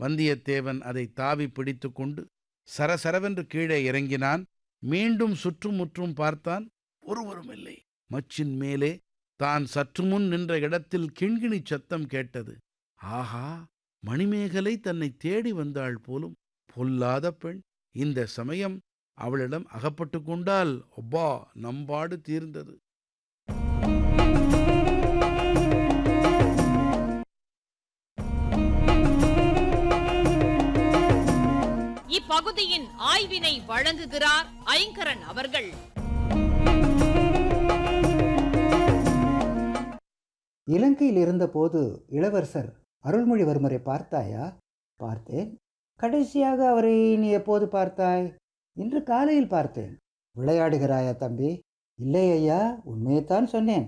வந்தியத்தேவன் அதை தாவி பிடித்து கொண்டு சரசரவென்று கீழே இறங்கினான். மீண்டும் சுற்றும் முற்றும் பார்த்தான். ஒருவரும் இல்லை. மச்சின் மேலே தான் சற்று முன் நின்ற இடத்தில் கிண்கிணி சத்தம் கேட்டது. ஆஹா! மணிமேகலை தன்னை தேடி வந்தாள் போலும். பொல்லாத பெண்! இந்த சமயம் அவளிடம் அகப்பட்டு கொண்டால் ஒப்பா நம்பாடு தீர்ந்தது. இப்பகுதியின் ஆய்வினை வழங்குகிறார் ஐங்கரன் அவர்கள். இலங்கையில் இருந்தபோது இளவரசர் அருள்மொழிவர்மரை பார்த்தாயா? பார்த்தேன். கடைசியாக அவரை நீ எப்போது பார்த்தாய்? இன்று காலையில் பார்த்தேன். விளையாடுகிறாயா தம்பி? இல்லை ஐயா, உண்மையைத்தான் சொன்னேன்.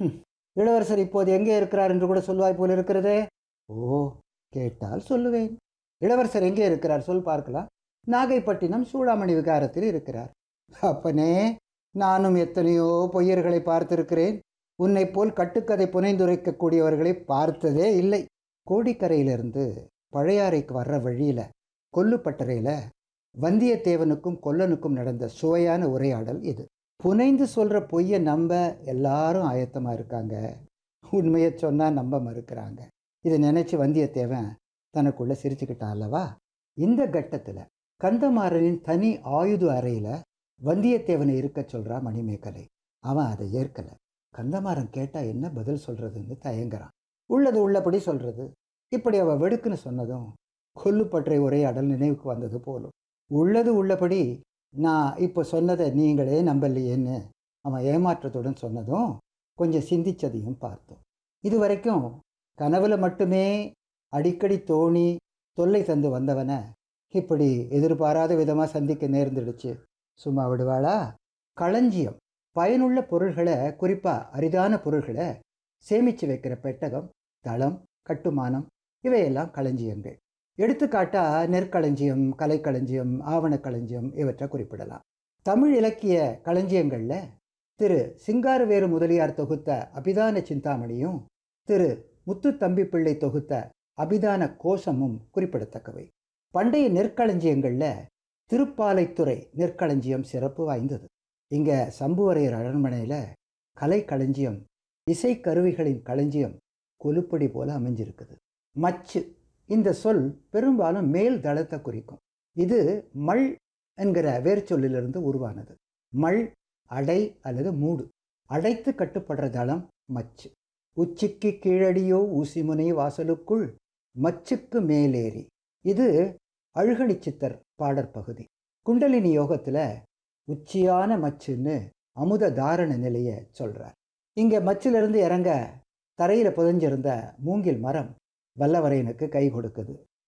இளவரசர் இப்போது எங்கே இருக்கிறார் என்று கூட சொல்வாய் போல் இருக்கிறதே. ஓ, கேட்டால் சொல்லுவேன். இளவரசர் எங்கே இருக்கிறார் சொல் பார்க்கலாம். நாகைப்பட்டினம் சூடாமணி விகாரத்தில் இருக்கிறார். அப்பனே, நானும் எத்தனையோ பொய்யர்களை பார்த்திருக்கிறேன். உன்னை போல் கட்டுக்கதை புனைந்துரைக்கக்கூடியவர்களை பார்த்ததே இல்லை. கோடிக்கரையிலிருந்து பழையாறைக்கு வர்ற வழியில் கொல்லுப்பட்டறையில் வந்தியத்தேவனுக்கும் கொல்லனுக்கும் நடந்த சுவையான உரையாடல் இது. புனைந்து சொல்கிற பொய்யை நம்ப எல்லாரும் ஆயத்தமாக இருக்காங்க. உண்மையை சொன்னால் நம்ப மறுக்கிறாங்க. இதை நினச்சி வந்தியத்தேவன் தனக்குள்ளே சிரிச்சுக்கிட்டான் அல்லவா? இந்த கட்டத்தில் கந்தமாறனின் தனி ஆயுத அறையில் வந்தியத்தேவனை இருக்க சொல்கிறா மணிமேகலை. அவன் அதை ஏற்கலை. கந்தமாறன் கேட்டால் என்ன பதில் சொல்கிறதுன்னு தயங்குறான். உள்ளது உள்ளபடி சொல்கிறது. இப்படி அவள் வெடுக்குன்னு சொன்னதும் கொல்லுப்பற்றை உரையாடல் நினைவுக்கு வந்தது போலும். உள்ளது உள்ளபடி நான் இப்போ சொன்னதை நீங்களே நம்பலையேன்னு அவன் ஏமாற்றத்துடன் சொன்னதும் கொஞ்சம் சிந்திச்சதையும் பார்த்தோம். இது வரைக்கும் கனவுல மட்டுமே அடிக்கடி தோணி தொல்லை தந்து வந்தவனை இப்படி எதிர்பாராத விதமாக சந்திக்க நேர்ந்துடுச்சு. சும்மா விடுவாளா? களஞ்சியம் பயனுள்ள பொருள்களை, குறிப்பாக அரிதான பொருள்களை சேமித்து வைக்கிற பெட்டகம், தளம், கட்டுமானம் இவையெல்லாம் களஞ்சியங்கள். எடுத்துக்காட்டா நெற்களஞ்சியம், கலைக்களஞ்சியம், ஆவணக்களஞ்சியம் இவற்றை குறிப்பிடலாம். தமிழ் இலக்கிய களஞ்சியங்களில் திரு சிங்காரவேறு முதலியார் தொகுத்த அபிதான சிந்தாமணியும் திரு முத்துத்தம்பி பிள்ளை தொகுத்த அபிதான கோஷமும் குறிப்பிடத்தக்கவை. பண்டைய நெற்களஞ்சியங்களில் திருப்பாலைத்துறை நெற்களஞ்சியம் சிறப்பு வாய்ந்தது. இங்கே சம்புவரையர் அரண்மனையில் கலைக்களஞ்சியம், இசைக்கருவிகளின் களஞ்சியம் கொலுப்படி போல அமைஞ்சிருக்குது. மச்சு இந்த சொல் பெரும்பாலும் மேல் தளத்தை குறிக்கும். இது மல் என்கிற வேறு சொல்லிலிருந்து உருவானது. மல் அடை அல்லது மூடு. அடைத்து கட்டுப்படுற தளம் மச்சு. உச்சிக்கு கீழடியோ ஊசிமுனை வாசலுக்குள் மச்சுக்கு மேலேறி. இது அழுகணி சித்தர் பாடற் பகுதி. குண்டலினி யோகத்தில் உச்சியான மச்சுன்னு அமுத தாரண நிலையை சொல்கிறார். இங்கே மச்சிலிருந்து இறங்க தரையில் புதைஞ்சிருந்த மூங்கில் மரம் வல்லவரையனுக்கு கை கொடுக்குது.